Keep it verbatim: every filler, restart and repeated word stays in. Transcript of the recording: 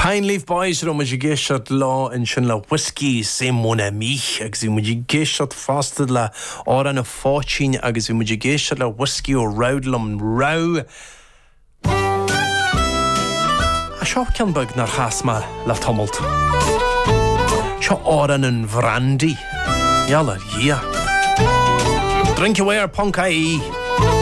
Pine Leaf Boys ro muid géisiart lá in sin le whisky sé mon ami agus bhí muid géisiart fastad le ára na fátín agus bhí muid géisiart le whisky ó Rowdlam Row. A seo cean bag nar chasma le tomult. Seo ára an brandy. Yalla, yeah. Drink away our punk I E.